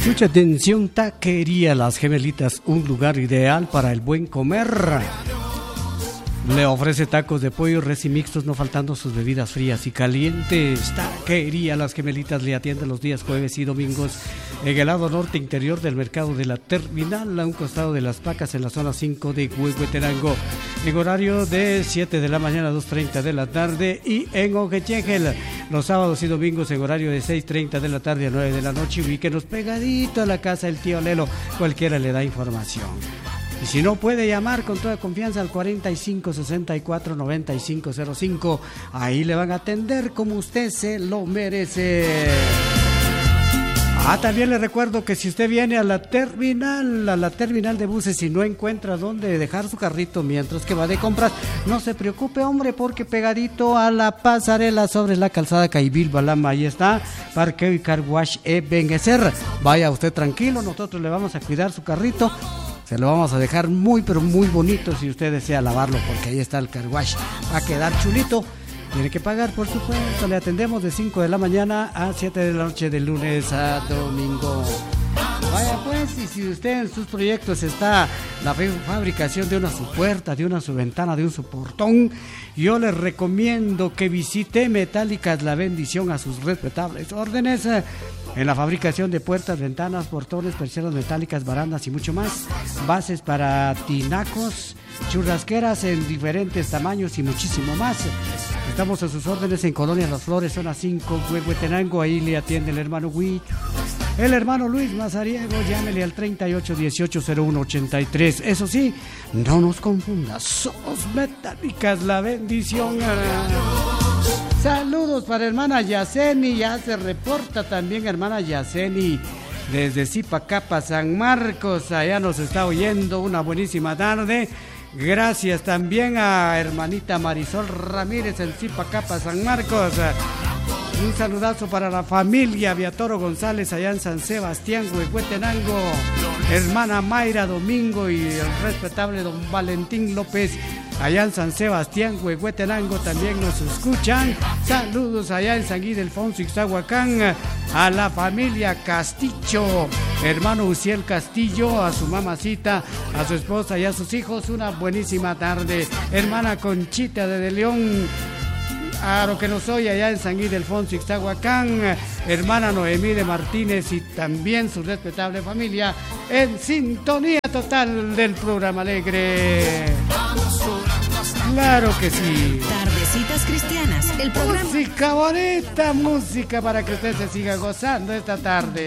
Mucha atención, Taquería Las Gemelitas, un lugar ideal para el buen comer. Le ofrece tacos de pollo, res y mixtos, no faltando sus bebidas frías y calientes. Taquería Las Gemelitas le atiende los días jueves y domingos en el lado norte interior del mercado de la terminal, a un costado de Las Pacas, en la zona 5 de Huehuetenango, en horario de 7 de la mañana a 2:30 de la tarde, y en Oquechegel los sábados y domingos en horario de 6:30 de la tarde a 9 de la noche. Ubíquenos pegadito a la casa del tío Lelo, cualquiera le da información. Y si no, puede llamar con toda confianza al 45 64 95 05. Ahí le van a atender como usted se lo merece. También le recuerdo que si usted viene a la terminal de buses y no encuentra dónde dejar su carrito mientras que va de compras, no se preocupe, hombre, porque pegadito a la pasarela sobre la calzada Caibil Balama, ahí está Parqueo y Car Wash Ebenezer. Vaya usted tranquilo, nosotros le vamos a cuidar su carrito. Se lo vamos a dejar muy, pero muy bonito si usted desea lavarlo, porque ahí está el car wash. Va a quedar chulito. Tiene que pagar, por supuesto. Le atendemos de 5 de la mañana a 7 de la noche, de lunes a domingo. Vaya pues, y si usted en sus proyectos está la fabricación de una su puerta, de una su ventana, de un su portón, yo les recomiendo que visite Metálicas La Bendición a sus respetables órdenes. En la fabricación de puertas, ventanas, portones, persianas metálicas, barandas y mucho más. Bases para tinacos, churrasqueras en diferentes tamaños y muchísimo más. Estamos a sus órdenes en Colonia Las Flores, zona 5, Huehuetenango. Ahí le atiende el hermano Huicho. El hermano Luis Mazariego, llámele al 38180183. Eso sí, no nos confunda, somos Metálicas La Bendición. Saludos para hermana Yaceni, ya se reporta también hermana Yaceni desde Zipacapa, San Marcos, allá nos está oyendo. Una buenísima tarde. Gracias también a hermanita Marisol Ramírez en Zipacapa, San Marcos. Un saludazo para la familia Viatoro González allá en San Sebastián, Huehuetenango. Hermana Mayra Domingo y el respetable don Valentín López allá en San Sebastián, Huehuetenango, también nos escuchan. Saludos allá en San Ildefonso, Ixtahuacán, a la familia Castillo, hermano Uciel Castillo, a su mamacita, a su esposa y a sus hijos. Una buenísima tarde. Hermana Conchita de León, a lo que nos oye allá en San Ildefonso, Ixtahuacán, hermana Noemí de Martínez y también su respetable familia en sintonía total del programa alegre. Claro que sí. Tardecitas Cristianas, el programa. Música bonita, música para que usted se siga gozando esta tarde.